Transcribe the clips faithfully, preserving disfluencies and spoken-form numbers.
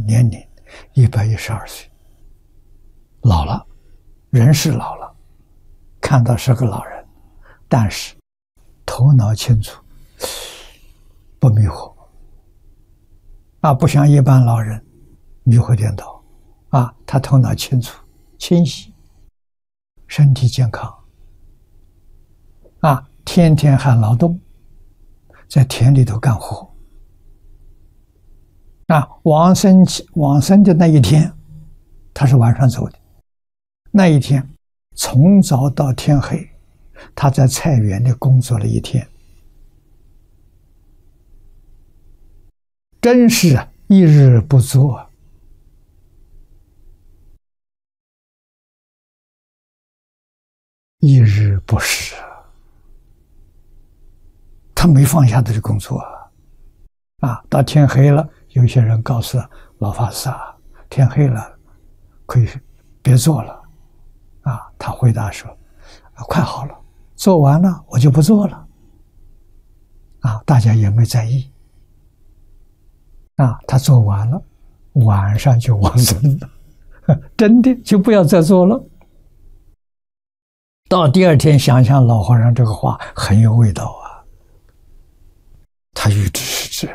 年龄一百一十二岁，老了，人是老了，看到是个老人，但是头脑清楚，不迷惑啊，不像一般老人迷惑颠倒啊，他头脑清楚清晰，身体健康啊，天天还劳动，在田里头干活啊。往生往生的那一天，他是晚上走的，那一天从早到天黑，他在菜园里工作了一天，真是一日不作，一日不食，他没放下这个工作啊。到天黑了，有些人告诉老法师啊，天黑了，可以别做了啊。他回答说，啊，快好了，做完了我就不做了啊。大家也没在意啊。他做完了，晚上就往生了，真的就不要再做了。到第二天想想老和尚这个话很有味道啊，他预知是知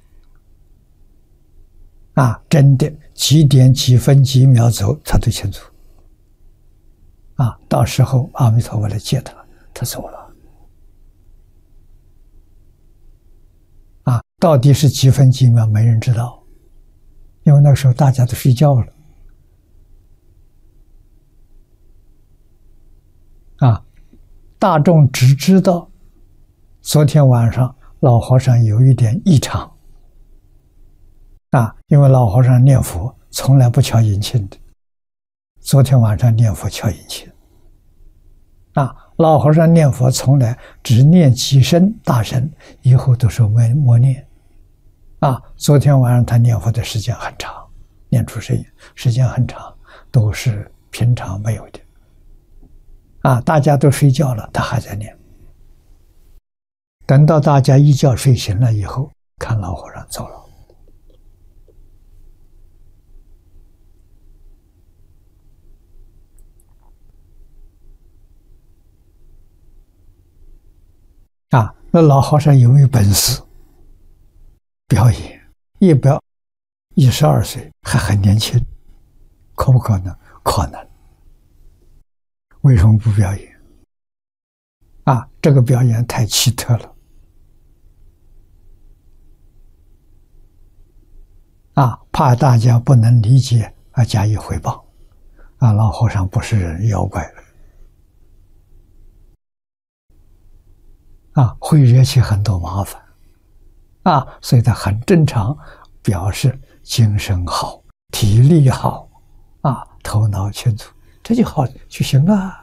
啊，真的几点几分几秒走他都清楚啊。到时候阿弥陀佛来接他，他走了啊。到底是几分几秒没人知道，因为那个时候大家都睡觉了啊。大众只知道昨天晚上老和尚有一点异常啊，因为老和尚念佛从来不敲引磬的，昨天晚上念佛敲引磬啊。老和尚念佛从来只念几声大声，以后都是默默念啊。昨天晚上他念佛的时间很长，念出声音时间很长，都是平常没有的啊。大家都睡觉了，他还在念。等到大家一觉睡醒了以后，看老和尚走了啊。那老和尚有没有本事表演？一表一十二岁还很年轻，可不可能？可能。为什么不表演啊？这个表演太奇特了啊，怕大家不能理解而加以回报啊。老和尚不是人，妖怪啊，会惹起很多麻烦啊，所以他很正常表示精神好，体力好啊，头脑清楚，这就好就行了。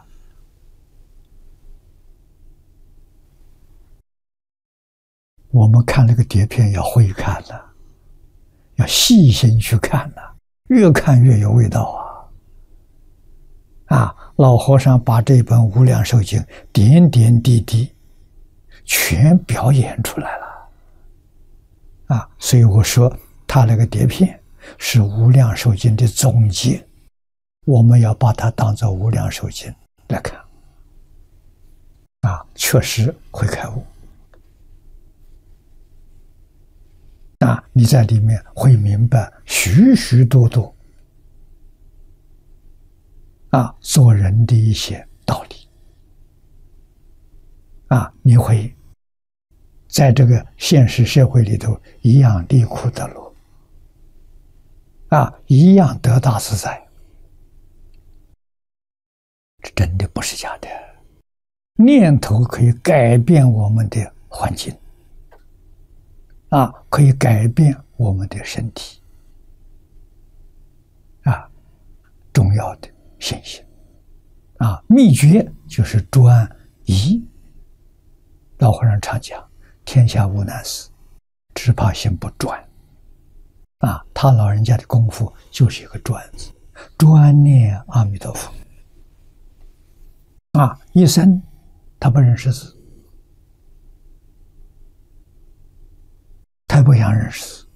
我们看那个碟片要会看的，要细心去看的，越看越有味道啊！啊，老和尚把这本《无量寿经》点点滴滴全表演出来了啊！所以我说他那个碟片是《无量寿经》的总结，我们要把它当作《无量寿经》来看啊，确实会开悟。啊，你在里面会明白许许多多啊做人的一些道理啊，你会在这个现实社会里头一样离苦得乐啊，一样得大自在。这真的不是假的，念头可以改变我们的环境啊，可以改变我们的身体啊，重要的信息啊，秘诀就是专一。老和尚常讲，天下无难事，只怕心不专啊。他老人家的功夫就是一个专字，专念阿弥陀佛啊，一生他不认识字，他不想认识字